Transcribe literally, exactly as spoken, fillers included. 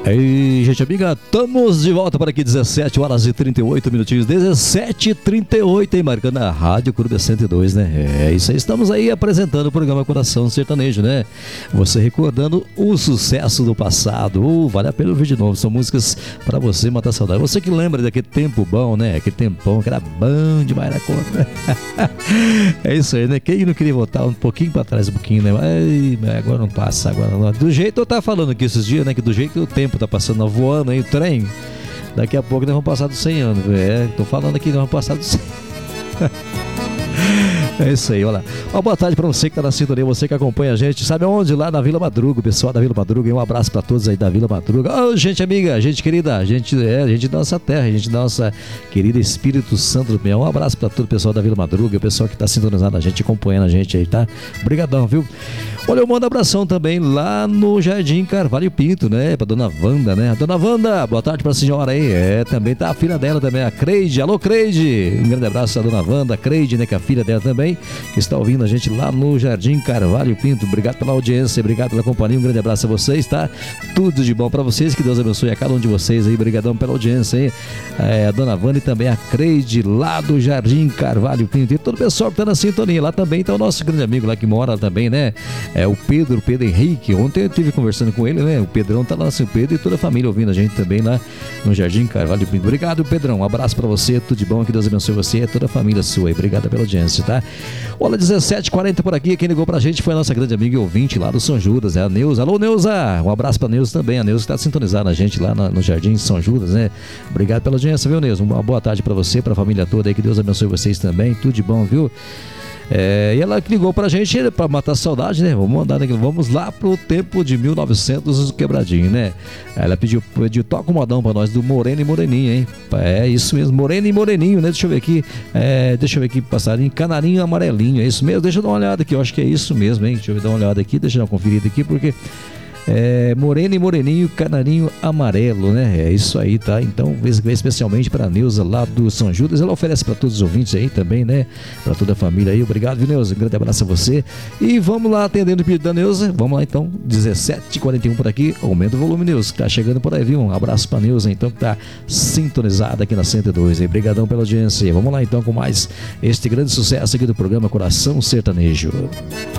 Ei, gente amiga, estamos de volta para aqui, dezessete horas e trinta e oito minutinhos, dezessete e trinta e oito, hein, marcando a Rádio Clube cento e dois, né? É isso aí, estamos aí apresentando o programa Coração Sertanejo, né? Você recordando o sucesso do passado, uh, vale a pena ouvir de novo, são músicas para você matar saudade. Você que lembra daquele tempo bom, né? Aquele tempão que era bom demais na conta. É isso aí, né? Quem não queria voltar um pouquinho para trás, um pouquinho, né? Mas agora não passa, agora não. Do jeito eu tava falando aqui esses dias, né? Que do jeito que o tempo tá passando, voando aí o trem, daqui a pouco nós vamos passar dos cem anos. É, tô falando aqui, nós vamos passar dos cem. É isso aí, olha lá. Uma boa tarde pra você que tá na sintonia, você que acompanha a gente, sabe onde? Lá na Vila Madruga, o pessoal da Vila Madruga, e um abraço pra todos aí da Vila Madruga. Oh, gente amiga, gente querida, gente, é, gente da nossa terra, gente da nossa querida Espírito Santo do Pinhal. Um abraço pra todo o pessoal da Vila Madruga, o pessoal que tá sintonizando a gente, acompanhando a gente aí, tá? Obrigadão, viu? Olha, eu mando abração também lá no Jardim Carvalho Pinto, né? Pra dona Wanda, né? Dona Wanda, boa tarde pra senhora aí. É, também tá a filha dela também, a Creide. Alô, Creide! Um grande abraço à dona Wanda, a Creide, né? Que é a filha dela também, que está ouvindo a gente lá no Jardim Carvalho Pinto. Obrigado pela audiência, obrigado pela companhia. Um grande abraço a vocês, tá? Tudo de bom pra vocês, que Deus abençoe a cada um de vocês aí. Obrigadão pela audiência aí. É, a dona Wanda e também a Creide, lá do Jardim Carvalho Pinto. E todo o pessoal que tá na sintonia. Lá também tá o nosso grande amigo lá que mora também, né? É o Pedro, Pedro Henrique. Ontem eu estive conversando com ele, né? O Pedrão tá lá, assim, o Pedro e toda a família ouvindo a gente também lá no Jardim Carvalho Pinto. Obrigado, Pedrão. Um abraço pra você, tudo de bom, que Deus abençoe você e toda a família sua aí. Obrigado pela audiência, tá? Olha, dezessete e quarenta por aqui. Quem ligou pra gente foi a nossa grande amiga e ouvinte lá do São Judas, né? A Neuza. Alô, Neuza! Um abraço pra Neuza também. A Neuza que tá sintonizada a gente lá no Jardim São Judas, né? Obrigado pela audiência, viu, Neuza? Uma boa tarde pra você, pra família toda aí. Que Deus abençoe vocês também. Tudo de bom, viu? É, e ela ligou pra gente pra matar a saudade, né? Vamos mandar, né? Vamos lá pro tempo de mil e novecentos quebradinho, né? Ela pediu, pediu toca um modão pra nós do Moreno e Moreninho, hein? É isso mesmo, Moreno e Moreninho, né? Deixa eu ver aqui, é, deixa eu ver aqui, passarinho, canarinho amarelinho, é isso mesmo? Deixa eu dar uma olhada aqui, eu acho que é isso mesmo, hein? Deixa eu dar uma olhada aqui, deixa eu dar uma conferida aqui, porque... É, Moreno e Moreninho, canarinho amarelo, né? É isso aí, tá? Então, especialmente para a Neuza lá do São Judas, ela oferece para todos os ouvintes aí também, né? Para toda a família aí. Obrigado, viu, Neuza? Um grande abraço a você. E vamos lá, atendendo o pedido da Neuza. Vamos lá, então, dezessete e quarenta e um por aqui. Aumenta o volume, Neuza, que tá chegando por aí, viu? Um abraço para a Neuza, então, que tá sintonizada aqui na cento e dois. Aí. Obrigadão pela audiência. Vamos lá, então, com mais este grande sucesso aqui do programa Coração Sertanejo.